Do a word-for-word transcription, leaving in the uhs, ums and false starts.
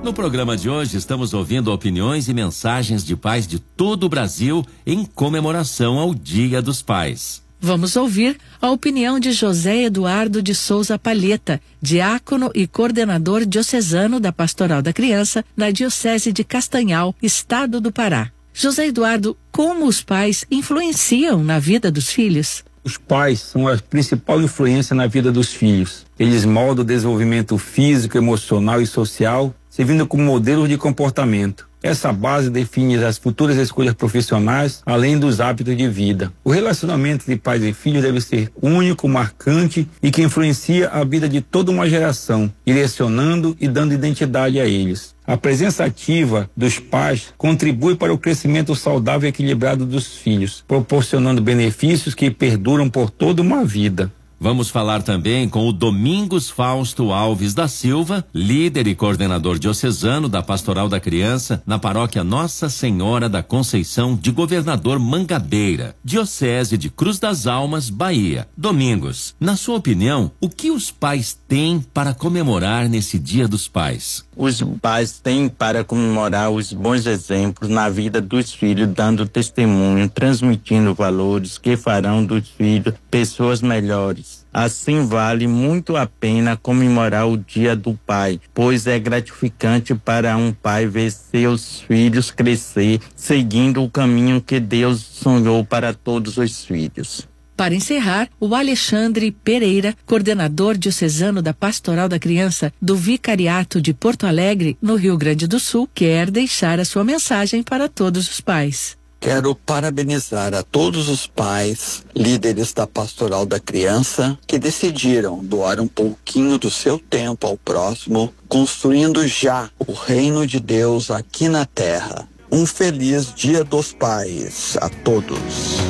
No programa de hoje estamos ouvindo opiniões e mensagens de pais de todo o Brasil em comemoração ao Dia dos Pais. Vamos ouvir a opinião de José Eduardo de Souza Palheta, diácono e coordenador diocesano da Pastoral da Criança na Diocese de Castanhal, Estado do Pará. José Eduardo, como os pais influenciam na vida dos filhos? Os pais são a principal influência na vida dos filhos. Eles moldam o desenvolvimento físico, emocional e social, servindo como modelo de comportamento. Essa base define as futuras escolhas profissionais, além dos hábitos de vida. O relacionamento de pais e filhos deve ser único, marcante e que influencia a vida de toda uma geração, direcionando e dando identidade a eles. A presença ativa dos pais contribui para o crescimento saudável e equilibrado dos filhos, proporcionando benefícios que perduram por toda uma vida. Vamos falar também com o Domingos Fausto Alves da Silva, líder e coordenador diocesano da Pastoral da Criança na paróquia Nossa Senhora da Conceição de Governador Mangabeira, Diocese de Cruz das Almas, Bahia. Domingos, na sua opinião, o que os pais têm para comemorar nesse Dia dos Pais? Os pais têm para comemorar os bons exemplos na vida dos filhos, dando testemunho, transmitindo valores que farão dos filhos pessoas melhores. Assim vale muito a pena comemorar o Dia do Pai, pois é gratificante para um pai ver seus filhos crescer, seguindo o caminho que Deus sonhou para todos os filhos. Para encerrar, o Alexandre Pereira, coordenador diocesano da Pastoral da Criança do Vicariato de Porto Alegre, no Rio Grande do Sul, quer deixar a sua mensagem para todos os pais. Quero parabenizar a todos os pais, líderes da Pastoral da Criança, que decidiram doar um pouquinho do seu tempo ao próximo, construindo já o reino de Deus aqui na Terra. Um feliz Dia dos Pais a todos.